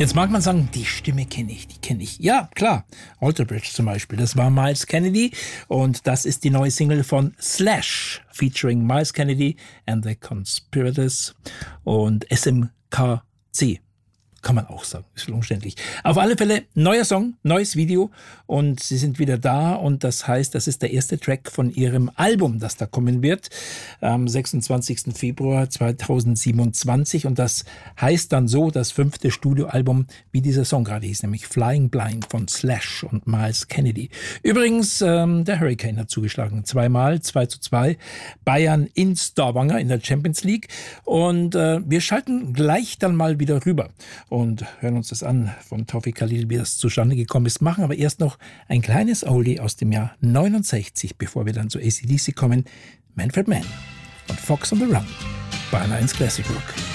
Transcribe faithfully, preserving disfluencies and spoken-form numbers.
Jetzt mag man sagen, die Stimme kenne ich, die kenne ich. Ja, klar, Alter Bridge zum Beispiel, das war Myles Kennedy und das ist die neue Single von Slash, featuring Myles Kennedy and the Conspirators und S M K C. Kann man auch sagen, ist umständlich. Auf alle Fälle, neuer Song, neues Video und sie sind wieder da und das heißt, das ist der erste Track von ihrem Album, das da kommen wird, am sechsundzwanzigsten Februar zweitausendsiebenundzwanzig und das heißt dann so, das fünfte Studioalbum, wie dieser Song gerade hieß, nämlich Flying Blind von Slash und Myles Kennedy. Übrigens, ähm, der Hurricane hat zugeschlagen, zweimal, zwei zu zwei, Bayern in Stavanger in der Champions League und äh, wir schalten gleich dann mal wieder rüber und hören uns das an von Tawfiq Khalil, wie das zustande gekommen ist. Machen aber erst noch ein kleines Oldie aus dem Jahr neunundsechzig, bevor wir dann zu A C D C kommen. Manfred Mann und Fox on the Run bei einer eins Classic Rock.